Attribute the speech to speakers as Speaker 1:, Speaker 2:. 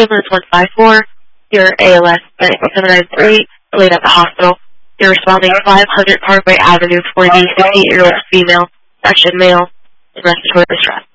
Speaker 1: ambulance 154, your ALS 793, laid at the hospital. You're responding 500 Parkway Avenue for the 68-year-old female, section male, in respiratory distress.